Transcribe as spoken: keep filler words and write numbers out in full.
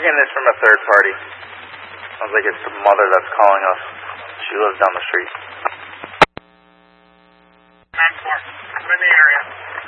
getting this from a third party. Sounds like it's the mother that's calling us. She lives down the street. nine four, I'm in the area.